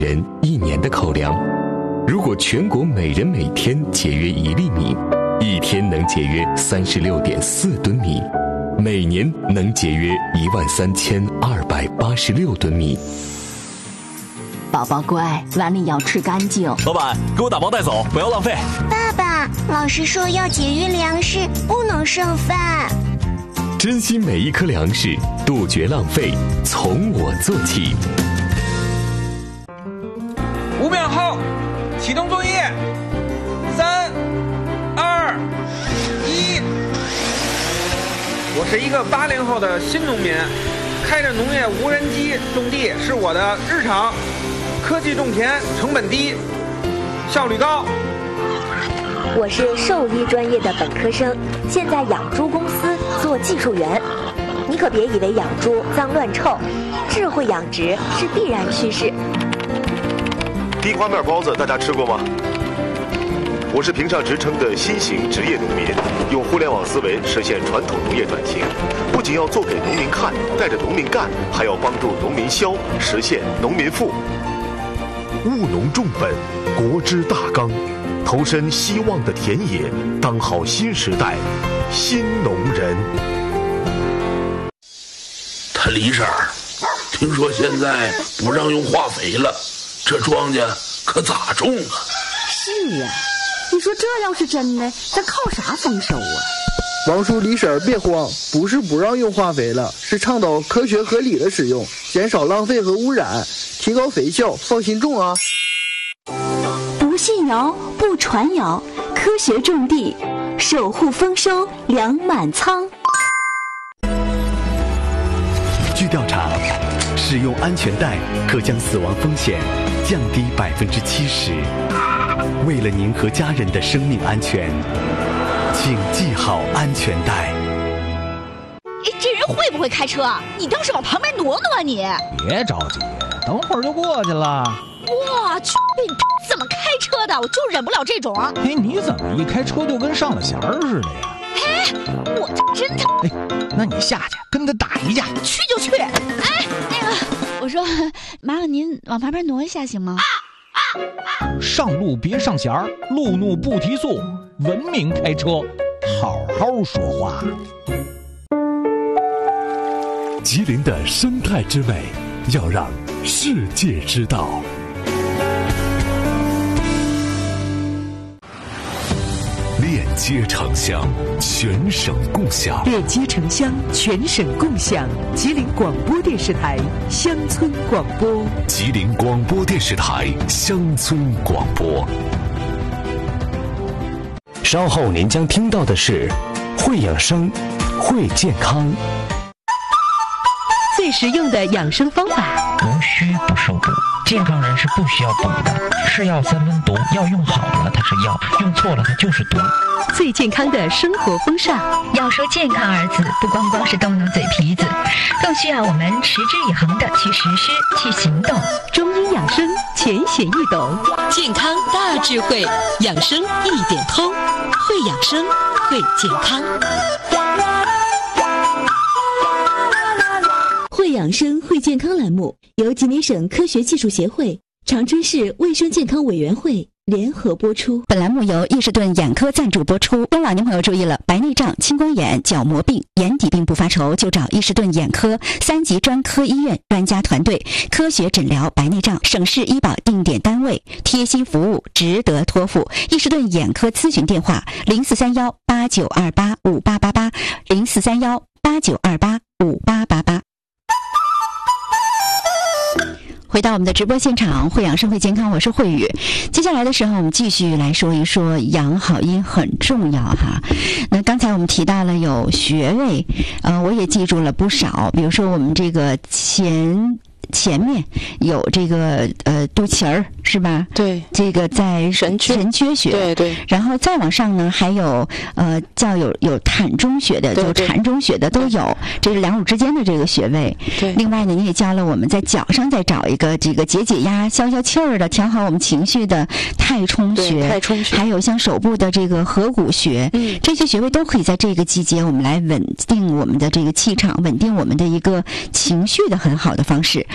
人1年的口粮。如果全国每人每天节约1粒米，一天能节约36.4吨米，每年能节约13286吨米。 宝宝乖，碗里要吃干净。 老板，给我打包带走，不要浪费。 爸爸，老师说要节约粮食，不能剩饭。 珍惜每一颗粮食，杜绝浪费，从我做起。 5秒后，启动作业。3、2、1。我是一个80后的新农民，开着农业无人机种地是我的日常。科技种田，成本低，效率高。 我是兽医专业的本科生，现在养猪公司做技术员。你可别以为养猪脏乱臭，智慧养殖是必然趋势。 地瓜面包子大家吃过吗？我是评上职称的新型职业农民，用互联网思维实现传统农业转型，不仅要做给农民看，带着农民干，还要帮助农民消，实现农民富。务农重本，国之大纲，投身希望的田野，当好新时代新农人。 他李婶儿，听说现在不让用化肥了，这庄稼可咋种啊？ 是呀，你说这要是真的，咱靠啥丰收啊？ 王叔李婶儿别慌，不是不让用化肥了，是倡导科学合理的使用，减少浪费和污染，提高肥效，放心种啊。 不信谣，不传谣，科学种地，守护丰收，粮满仓。 据调查，使用安全带可将死亡风险降低70%。为了您和家人的生命安全，请系好安全带。 这人会不会开车？你倒是往旁边挪挪啊你！ 别着急，等会儿就过去了。 我去，你怎么开车的？我就忍不了这种。 哎，你怎么一开车就跟上了弦儿似的呀？ 哎，我真的…… 哎，那你下去跟他打一架。 去就去。哎，那个，我说，麻烦您往旁边挪一下行吗？ 上路别上弦儿，路怒不提速，文明开车，好好说话。 吉林的生态之美，要让世界知道。链接城乡，全省共享。 链接城乡，全省共享。吉林广播电视台乡村广播。 吉林广播电视台乡村广播。稍后您将听到的是会养生，会健康。 最实用的养生方法， 无需不受毒，健康人是不需要毒的。是药三分毒，药用好了它是药，用错了它就是毒。 最健康的生活风尚， 要说健康二字，不光光是动动嘴皮子，更需要我们持之以恒的去实施、去行动。 中医养生浅显易懂， 健康大智慧，养生一点通，会养生，会健康。 会养生会健康栏目由吉林省科学技术协会、长春市卫生健康委员会联合播出。 本栏目由益士顿眼科赞助播出。中老年朋友注意了，白内障、青光眼、角膜病、眼底病不发愁，就找益士顿眼科3级专科医院专家团队，科学诊疗白内障，省市医保定点单位，贴心服务，值得托付。益士顿眼科咨询电话：043189285888，043189285888。回到我们的直播现场，会养生会健康，我是慧宇。接下来的时候，我们继续来说一说养好音很重要哈。那刚才我们提到了有穴位，我也记住了不少，比如说我们这个前面有这个肚脐儿是吧？ 对， 这个在神阙穴， 对对。 然后再往上呢，还有叫有膻中穴的，就膻中穴的都有，这是两乳之间的这个穴位。 对。 另外呢，你也教了我们在脚上再找一个这个解压、消气儿的，调好我们情绪的太冲穴。 太冲穴。 还有像手部的这个合谷穴，这些穴位都可以在这个季节我们来稳定我们的这个气场，稳定我们的一个情绪的很好的方式。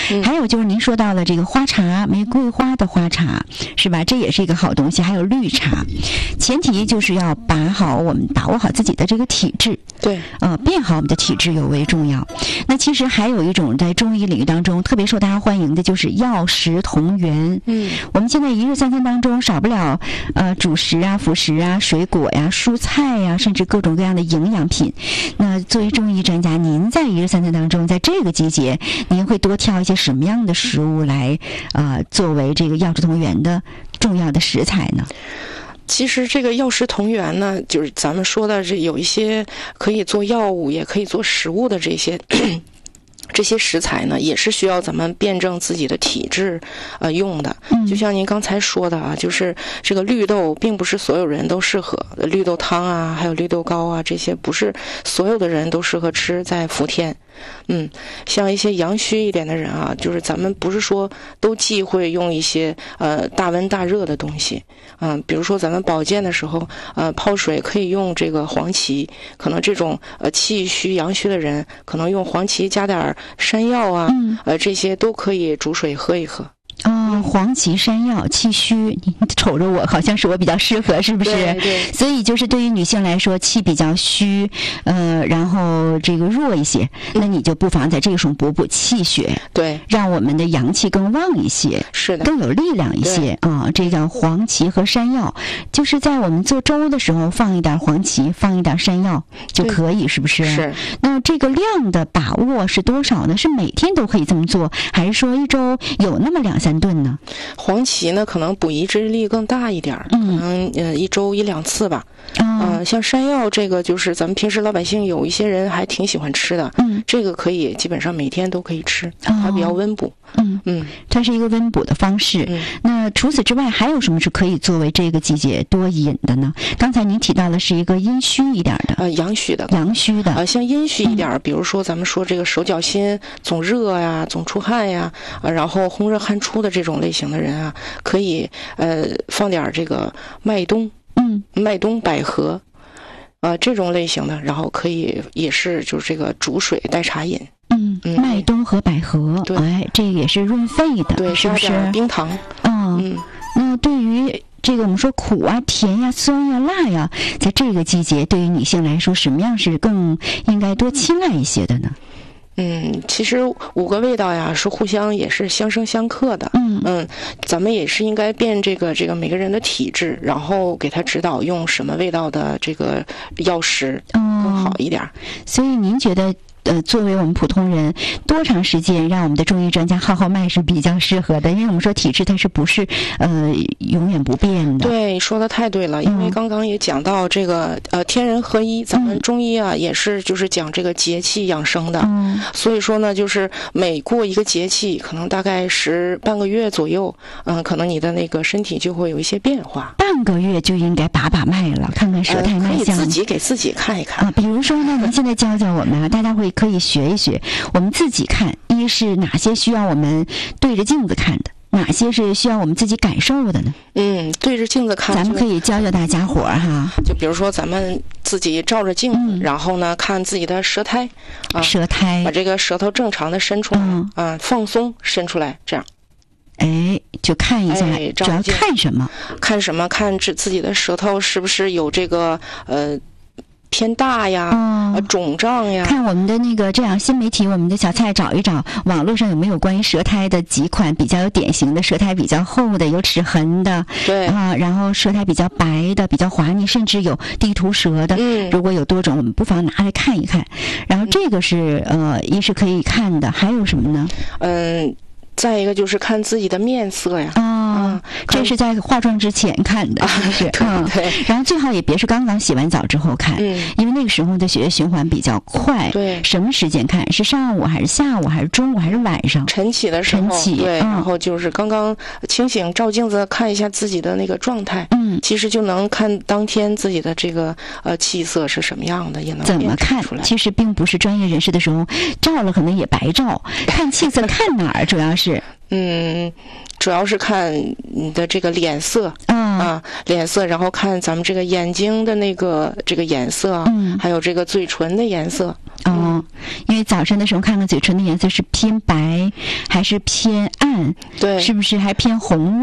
还有就是您说到了这个花茶，玫瑰花的花茶是吧？这也是一个好东西。还有绿茶，前提就是要把握好自己的这个体质。 对， 变好我们的体质尤为重要。那其实还有一种在中医领域当中特别受大家欢迎的，就是药食同源。我们现在一日三餐当中少不了主食啊、辅食啊、水果呀、蔬菜呀，甚至各种各样的营养品。那作为中医专家，您在一日三餐当中，在这个季节，您会多挑一些什么样的食物来作为这个药食同源的重要的食材呢？ 其实这个药食同源呢，就是咱们说的这有一些可以做药物，也可以做食物的这些食材呢，也是需要咱们辩证自己的体质用的。就像您刚才说的啊，就是这个绿豆并不是所有人都适合，绿豆汤啊，还有绿豆糕啊，这些不是所有的人都适合吃在伏天。像一些阳虚一点的人啊，就是咱们不是说都忌讳用一些大温大热的东西。比如说咱们保健的时候泡水可以用这个黄芪，可能这种气虚阳虚的人可能用黄芪加点山药啊，这些都可以煮水喝一喝。 黄芪、山药、气虚，你瞅着我，好像是我比较适合，是不是？ 对。 所以就是对于女性来说，气比较虚，然后这个弱一些，那你就不妨在这个时候补气血， 对， 让我们的阳气更旺一些， 是的， 更有力量一些啊。这叫黄芪和山药，就是在我们做粥的时候放一点黄芪，放一点山药就可以，是不是？ 是。 那这个量的把握是多少呢？是每天都可以这么做，还是说一周有那么2-3顿呢？ 黄芪呢，可能补益之力更大一点，可能一周1-2次吧。像山药这个，就是咱们平时老百姓有一些人还挺喜欢吃的，这个可以基本上每天都可以吃，它比较温补。 它是一个温补的方式。那除此之外，还有什么是可以作为这个季节多饮的呢？刚才您提到的是一个阴虚一点的， 阳虚的，像阴虚一点，比如说咱们说这个手脚心总热呀、总出汗呀，然后烘热汗出的这种类型的人啊，可以放点这个麦冬，百合，这种类型的，然后可以也是就是这个煮水代茶饮。 麦冬和百合，这也是润肺的， 对， 是不是？ 加点冰糖。 那对于这个我们说苦啊、甜呀、酸呀、辣呀，在这个季节，对于女性来说，什么样是更应该多青睐一些的呢？ 其实5个味道呀是互相也是相生相克的。咱们也是应该辨这个每个人的体质，然后给他指导用什么味道的这个药食更好一点。 所以您觉得作为我们普通人，多长时间让我们的中医专家号脉是比较适合的？因为我们说体质它是不是永远不变的？ 对，说的太对了。因为刚刚也讲到这个天人合一，咱们中医啊也是就是讲这个节气养生的。所以说呢，就是每过一个节气，可能大概半个月左右，可能你的那个身体就会有一些变化。 半个月就应该把脉了，看看舌苔脉象。 可以自己给自己看一看比如说呢，您现在教我们啊，大家可以学一学，我们自己看，一是哪些需要我们对着镜子看的，哪些是需要我们自己感受的呢？ 对着镜子看， 咱们可以教大家伙儿哈。 就比如说咱们自己照着镜子，然后呢看自己的舌苔，把这个舌头正常的伸出来，放松伸出来，这样。 就看一下，主要看什么？ 看自己的舌头是不是有这个偏大呀，肿胀呀。 看我们的那个这样新媒体，我们的小菜找一找，网络上有没有关于舌苔的几款比较有典型的，舌苔比较厚的，有齿痕的， 对然后舌苔比较白的，比较滑腻，甚至有地图舌的。如果有多种，我们不妨拿来看一看。然后这个是一是可以看的，还有什么呢？ 再一个就是看自己的面色呀。 这是在化妆之前看的，是不是？ 对。 然后最好也别是刚刚洗完澡之后看，因为那个时候的血液循环比较快。 对。 什么时间看？是上午还是下午还是中午还是晚上？ 晨起的时候。对。然后就是刚刚清醒，照镜子看一下自己的那个状态。其实就能看当天自己的这个气色是什么样的，也能怎么看出来。其实并不是专业人士的时候照了，可能也白照。看气色看哪儿？主要是。 主要是看你的这个脸色脸色，然后看咱们这个眼睛的这个颜色，还有这个嘴唇的颜色。 因为早晨的时候看看嘴唇的颜色是偏白还是偏暗， 对， 是不是还偏红